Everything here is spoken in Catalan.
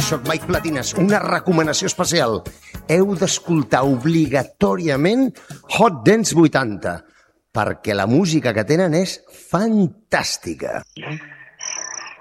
soc Mike Platines. Una recomanació especial. Heu d'escoltar obligatòriament Hot Dance 80, perquè la música que tenen és fantàstica.